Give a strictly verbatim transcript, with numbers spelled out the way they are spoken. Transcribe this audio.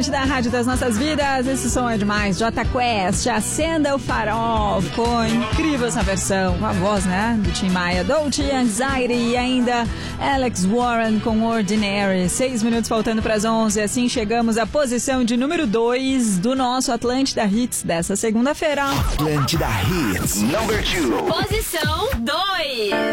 Atlântida, a rádio das nossas vidas. Esse som é demais. Jota Quest, Acenda o Farol. Ficou incrível essa versão, com a voz, né, do Tim Maia. Dolce Anxiety e ainda Alex Warren com Ordinary. Seis minutos faltando para as onze. Assim chegamos à posição de número dois do nosso Atlântida Hits dessa segunda-feira. Atlântida Hits, number two. Posição dois.